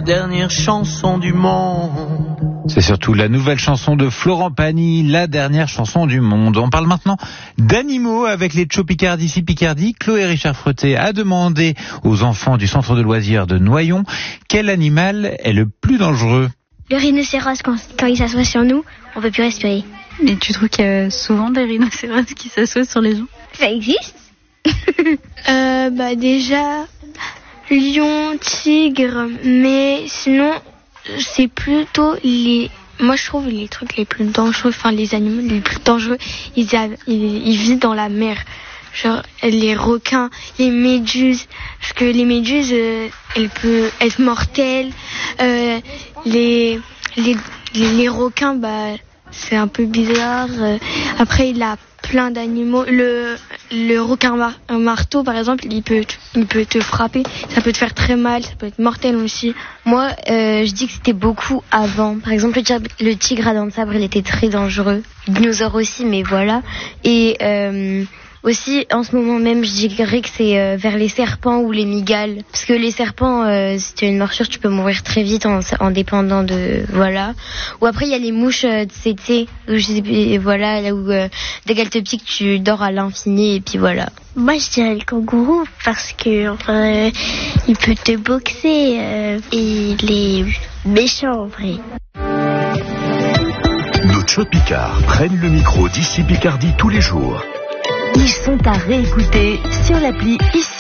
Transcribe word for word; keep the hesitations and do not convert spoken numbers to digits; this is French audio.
dernière chanson du monde. C'est surtout la nouvelle chanson de Florent Pagny, la dernière chanson du monde. On parle maintenant d'animaux avec les Tcho Picardie, ici Picardie. Chloé Richard Freuté a demandé aux enfants du centre de loisirs de Noyon quel animal est le plus dangereux. Le rhinocéros, quand, quand il s'assoit sur nous, on peut plus respirer. Mais tu trouves qu'il y a souvent des rhinocéros qui s'assoient sur les gens? Ça existe? euh, bah déjà, lion, tigre, mais sinon, c'est plutôt les... Moi, je trouve les trucs les plus dangereux, enfin les animaux les plus dangereux, ils, a... ils... ils vivent dans la mer. Genre les requins, les méduses, parce que les méduses, euh, elles peuvent être mortelles. Euh, les, les, les, les requins, bah, c'est un peu bizarre. Euh, après, il a plein d'animaux. Le, le requin mar- un marteau, par exemple, il peut, il peut te frapper. Ça peut te faire très mal, ça peut être mortel aussi. Moi, euh, je dis que c'était beaucoup avant. Par exemple, le tigre, le tigre à dents de sabre, il était très dangereux. Le dinosaure aussi, mais voilà. Et... Euh, Aussi, en ce moment même, je dirais que c'est euh, vers les serpents ou les mygales. Parce que les serpents, euh, si tu as une morsure, tu peux mourir très vite en, en dépendant de... Voilà. Ou après, il y a les mouches euh, de C T. Où je sais, voilà, là où euh, dès qu'elles te piquent, tu dors à l'infini et puis voilà. Moi, je dirais le kangourou parce que, enfin, euh, il peut te boxer euh, et il est méchant en vrai. Nos Tcho Picards prennent le micro d'ici Picardie tous les jours. Ils sont à réécouter sur l'appli ici.